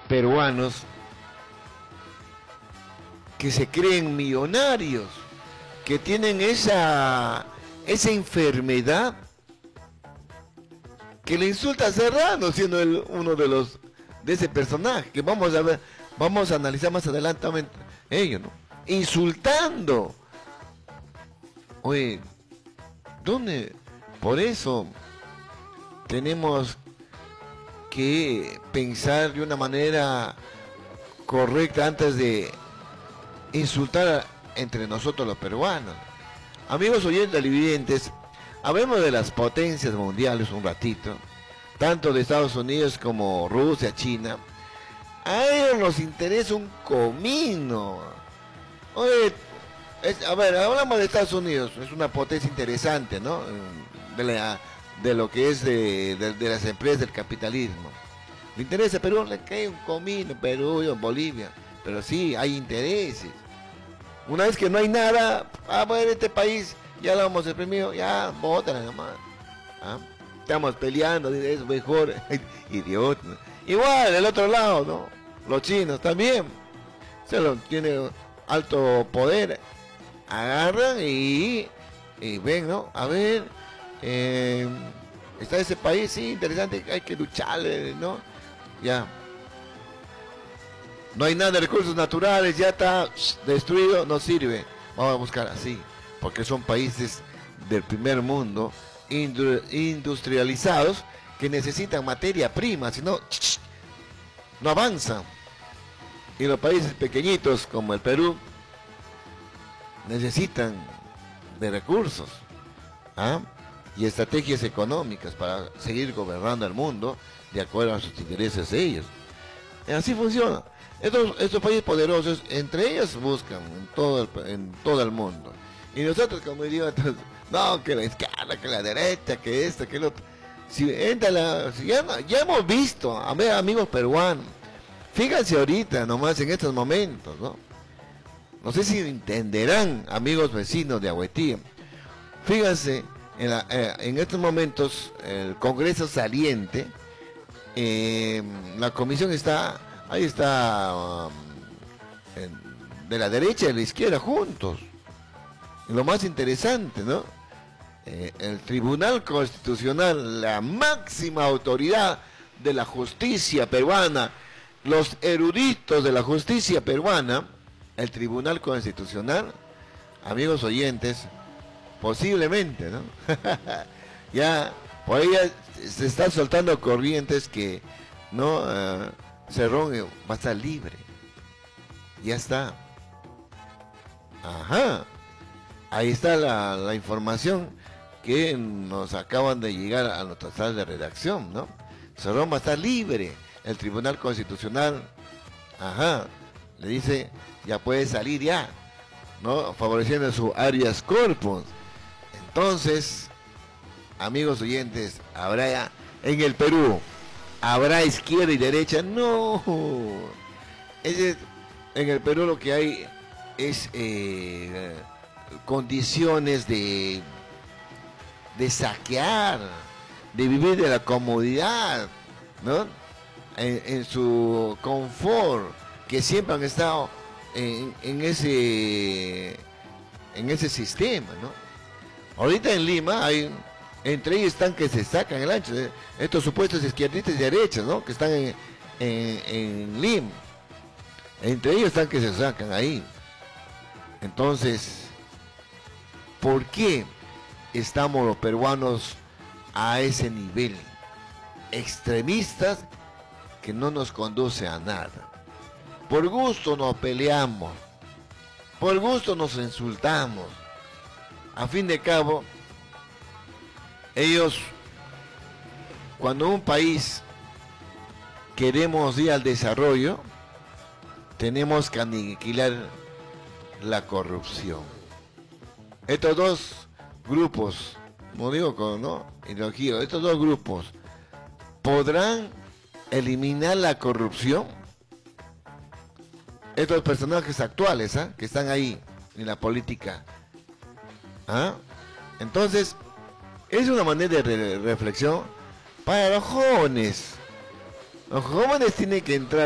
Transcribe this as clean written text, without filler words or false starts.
peruanos que se creen millonarios, que tienen esa enfermedad que le insulta a Serrano, siendo él uno de ese personaje, que vamos a ver, vamos a analizar más adelante ellos, ¿no? Insultando. Oye, ¿dónde? Por eso tenemos que pensar de una manera correcta antes de insultar entre nosotros los peruanos. Amigos oyentes televidentes, hablemos de las potencias mundiales un ratito, tanto de Estados Unidos como Rusia, China. A ellos nos interesa un comino. Oye, a ver, hablamos de Estados Unidos, es una potencia interesante, ¿no? De lo que es de las empresas del capitalismo. Le interesa a Perú, le cae un comino, Perú, Bolivia, pero sí, hay intereses. Una vez que no hay nada, ver, este país ya lo hemos exprimido, ya, bótala nomás. ¿Ah? Estamos peleando, es mejor, idiota. Igual, del otro lado, ¿no? Los chinos también, tienen alto poder, agarran y ven, ¿no? A ver, está ese país, sí, interesante, hay que lucharle, ¿no? Ya. No hay nada de recursos naturales, ya está destruido, no sirve. Vamos a buscar así, porque son países del primer mundo, industrializados, que necesitan materia prima, si no, no avanzan. Y los países pequeñitos, como el Perú, necesitan de recursos, ¿ah? Y estrategias económicas para seguir gobernando el mundo de acuerdo a sus intereses de ellos. Y así funciona. Estos países poderosos, entre ellos buscan en todo el mundo. Y nosotros como idiotas, no, que la izquierda, que la derecha, que esto, que lo otro. Ya hemos visto, a ver, amigos peruanos, fíjense ahorita nomás en estos momentos, ¿no? No sé si entenderán, amigos vecinos de Agüetí. Fíjense, en estos momentos, el Congreso saliente, la comisión está... Ahí está, de la derecha y de la izquierda juntos. Y lo más interesante, ¿no? El Tribunal Constitucional, la máxima autoridad de la justicia peruana, los eruditos de la justicia peruana, el Tribunal Constitucional, amigos oyentes, posiblemente, ¿no? Ya, por ahí se están soltando corrientes que, ¿no? Cerrón va a estar libre. Ya está. Ajá. Ahí está la información que nos acaban de llegar a nuestra sala de redacción, ¿no? Cerrón va a estar libre. El Tribunal Constitucional, ajá, le dice, ya puede salir ya, ¿no? Favoreciendo su habeas corpus. Entonces, amigos oyentes, habrá ya en el Perú, ¿habrá izquierda y derecha? No. En el Perú lo que hay es condiciones de saquear, de vivir de la comodidad, ¿no? En su confort, que siempre han estado en ese sistema, ¿no? Ahorita en Lima hay... Entre ellos están que se sacan el ancho, estos supuestos izquierdistas y derechas, ¿no? Que están en Lima. Entre ellos están que se sacan ahí. Entonces, ¿por qué estamos los peruanos a ese nivel? Extremistas que no nos conduce a nada. Por gusto nos peleamos, por gusto nos insultamos. A fin de cabo, ellos, cuando un país queremos ir al desarrollo, tenemos que aniquilar la corrupción. Estos dos grupos, como digo, ¿no? Ideología, estos dos grupos, ¿podrán eliminar la corrupción? Estos personajes actuales, ¿ah? Que están ahí en la política. ¿Ah? Entonces, es una manera de reflexión para los jóvenes. Los jóvenes tienen que entrar